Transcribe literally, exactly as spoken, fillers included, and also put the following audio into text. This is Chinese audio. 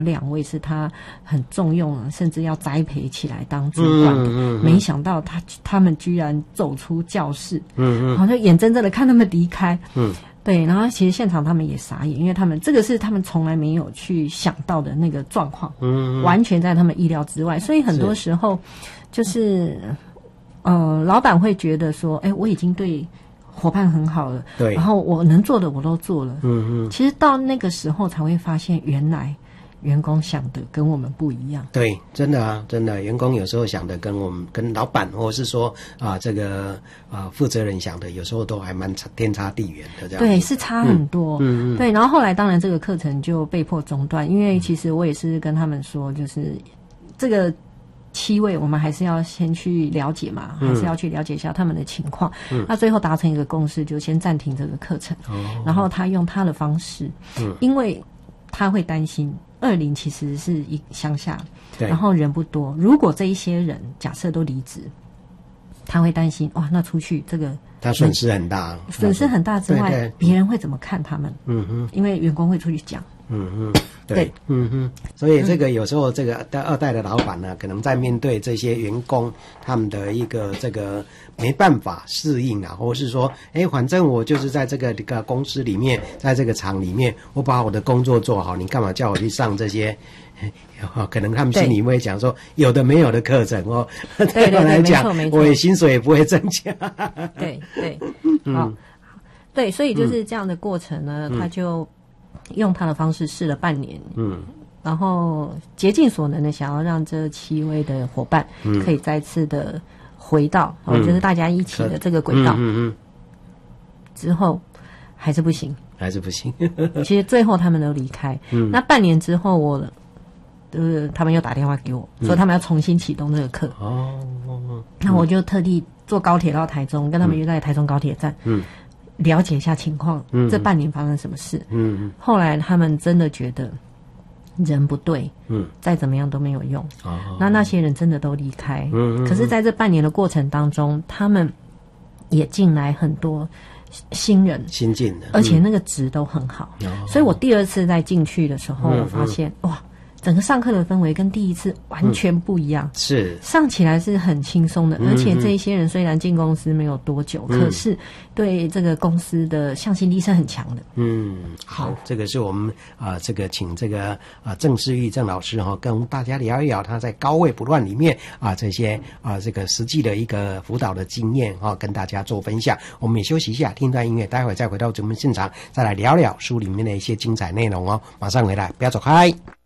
两位是他很重用，甚至要栽培起来当主管的，嗯嗯嗯、没想到他他们居然走出教室，嗯嗯，好像眼睁睁的看他们离开，嗯，对，然后其实现场他们也傻眼，因为他们这个是他们从来没有去想到的那个状况，嗯, 嗯，完全在他们意料之外，所以很多时候就是呃，老板会觉得说，哎，我已经对伙伴很好了，对，然后我能做的我都做了，嗯嗯，其实到那个时候才会发现原来员工想的跟我们不一样。对， 真的啊，真的，员工有时候想的跟我们跟老板或者是说啊这个啊负责人想的，有时候都还蛮天差地远的这样。对，是差很多。嗯 嗯, 嗯，对。然后后来当然这个课程就被迫中断，因为其实我也是跟他们说，就是这个七位我们还是要先去了解嘛，嗯、还是要去了解一下他们的情况。嗯，那最后达成一个共识，就先暂停这个课程。哦，然后他用他的方式，嗯，因为他会担心。二林其实是一乡下，然后人不多。如果这一些人假设都离职，他会担心哇，那出去这个他损失很大，损失很大之外，别人会怎么看他们？嗯哼，因为员工会出去讲。嗯哼，对，对嗯哼，所以这个有时候这个二代的老板呢，可能在面对这些员工他们的一个这个没办法适应啊，或是说，哎，反正我就是在这个这个公司里面，在这个厂里面，我把我的工作做好，你干嘛叫我去上这些？可能他们心里会讲说，有的没有的课程哦，对对对，来讲，我也薪水也不会增加。对对，好，对，所以就是这样的过程呢，嗯、他就用他的方式试了半年，嗯，然后竭尽所能的想要让这七位的伙伴可以再次的回到，嗯、哦，就是大家一起的这个轨道，嗯 嗯, 嗯，之后还是不行，还是不行。其实最后他们都离开，嗯，那半年之后我。就是他们又打电话给我，嗯、说他们要重新启动这个课。哦，那我就特地坐高铁到台中，跟他们约在台中高铁站，嗯，了解一下情况，嗯，这半年发生什么事。嗯，后来他们真的觉得人不对，嗯，再怎么样都没有用。哦，那那些人真的都离开，嗯，可是在这半年的过程当中，他们也进来很多。新人新进的，而且那个值都很好，嗯、所以我第二次再进去的时候，嗯、我发现哇。整个上课的氛围跟第一次完全不一样，嗯、是上起来是很轻松的，嗯、而且这一些人虽然进公司没有多久，嗯、可是对这个公司的向心力是很强的。嗯，好，这个是我们啊、呃，这个请这个啊、呃、郑世玉郑老师哈、哦，跟大家聊一聊他在高位不乱里面啊、呃、这些啊、呃、这个实际的一个辅导的经验哈、哦，跟大家做分享。我们也休息一下，听段音乐，待会再回到节目现场，再来聊聊书里面的一些精彩内容哦。马上回来，不要走开。